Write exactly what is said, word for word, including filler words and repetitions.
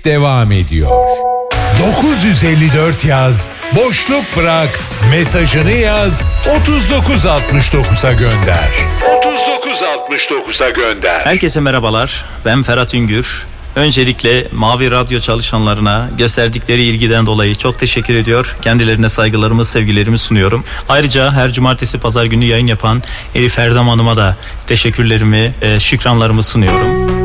devam ediyor. dokuz yüz elli dört yaz, boşluk bırak, mesajını yaz, otuz dokuz altmış dokuza gönder. otuz dokuz altmış dokuza gönder. Herkese merhabalar, ben Ferhat Üngür. Öncelikle Mavi Radyo çalışanlarına gösterdikleri ilgiden dolayı çok teşekkür ediyor. Kendilerine saygılarımı, sevgilerimi sunuyorum. Ayrıca her cumartesi pazar günü yayın yapan Elif Erdem Hanım'a da teşekkürlerimi, şükranlarımı sunuyorum.